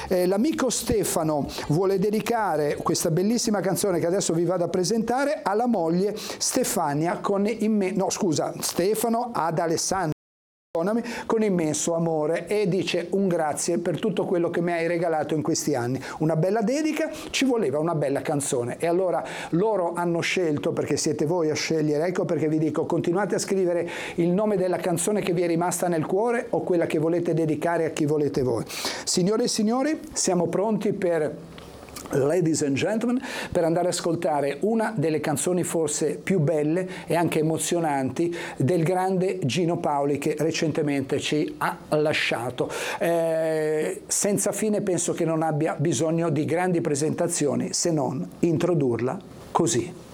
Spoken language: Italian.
L'amico Stefano vuole dedicare questa bellissima canzone che adesso vi vado a presentare alla moglie Stefania Stefano ad Alessandro con immenso amore, e dice un grazie per tutto quello che mi hai regalato in questi anni. Una bella dedica, ci voleva una bella canzone, e allora loro hanno scelto, perché siete voi a scegliere, ecco perché vi dico: continuate a scrivere il nome della canzone che vi è rimasta nel cuore o quella che volete dedicare a chi volete voi. Signore e signori, siamo pronti per Ladies and Gentlemen, per andare ad ascoltare una delle canzoni forse più belle e anche emozionanti del grande Gino Paoli, che recentemente ci ha lasciato. Senza fine penso che non abbia bisogno di grandi presentazioni, se non introdurla così.